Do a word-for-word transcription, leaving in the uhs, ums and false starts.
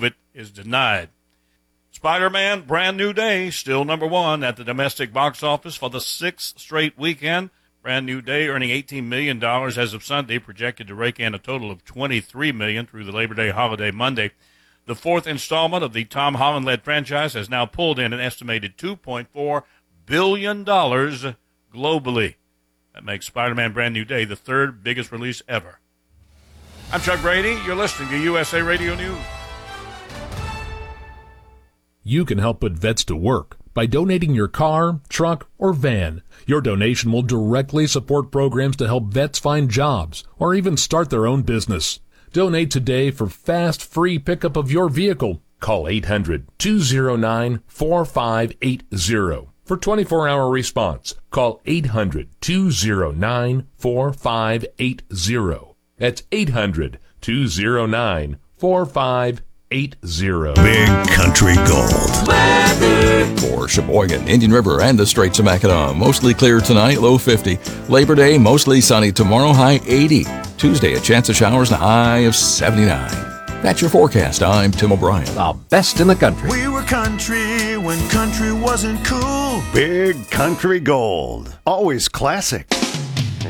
It is denied. Spider-Man, Brand New Day, still number one at the domestic box office for the sixth straight weekend. Brand New Day earning eighteen million dollars as of Sunday, projected to rake in a total of twenty-three million dollars through the Labor Day holiday Monday. The fourth installment of the Tom Holland-led franchise has now pulled in an estimated two point four billion dollars globally. That makes Spider-Man Brand New Day the third biggest release ever. I'm Chuck Brady. You're listening to U S A Radio News. You can help put vets to work by donating your car, truck, or van. Your donation will directly support programs to help vets find jobs or even start their own business. Donate today for fast, free pickup of your vehicle. Call eight hundred, two oh nine, four five eight oh for twenty-four hour response. Call eight hundred, two oh nine, four five eight oh. That's eight hundred, two oh nine, four five eight oh. Eight zero. Big Country Gold. For Sheboygan, Indian River, and the Straits of Mackinac. Mostly clear tonight, low fifty. Labor Day, mostly sunny tomorrow, high eighty. Tuesday, a chance of showers and a high of seventy-nine. That's your forecast. I'm Tim O'Brien. The best in the country. We were country when country wasn't cool. Big Country Gold. Always classic.